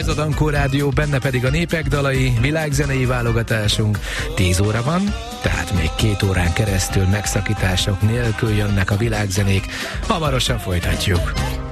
Ez a Dankó Rádió, benne pedig a népek dalai, világzenei válogatásunk. 10 óra van, tehát még 2 órán keresztül megszakítások nélkül jönnek a világzenék. Hamarosan folytatjuk.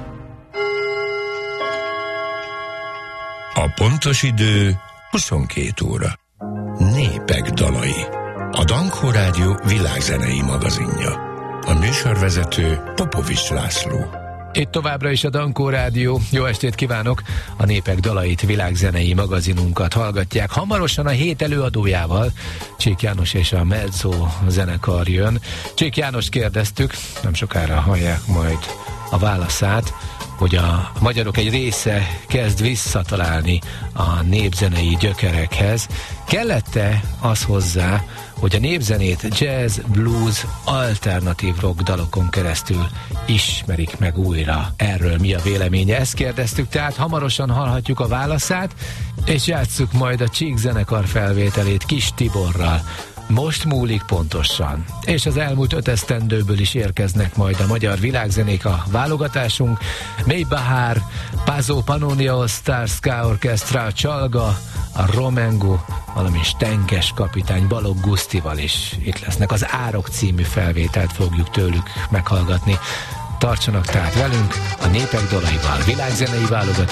A pontos idő 22 óra. Népek dalai. A Dankó Rádió világzenei magazinja. A műsorvezető Popovics László. Itt továbbra is a Dankó Rádió. Jó estét kívánok! A Népek dalait, világzenei magazinunkat hallgatják. Hamarosan a hét előadójával Csík János és a Mezzo zenekar jön. Csík Jánost kérdeztük, nem sokára hallják majd a válaszát, hogy a magyarok egy része kezd visszatalálni a népzenei gyökerekhez. Kellett-e az hozzá, hogy a népzenét jazz, blues, alternatív rock dalokon keresztül ismerik meg újra? Erről mi a véleménye? Ezt kérdeztük, tehát hamarosan hallhatjuk a válaszát, és játsszuk majd a Csík zenekar felvételét Kis Tiborral. Most múlik pontosan. És az elmúlt 5 esztendőből is érkeznek majd a magyar világzenék a válogatásunk. Mély Bahár, Pazzo Pannonia All Stars Ska Orchestra, Csalga, a Romengo, valamint Stenkes kapitány Balogh Gusztival is itt lesznek. Az Árok című felvételt fogjuk tőlük meghallgatni. Tartsanak tehát velünk a Népek dalaival, világzenei válogatás.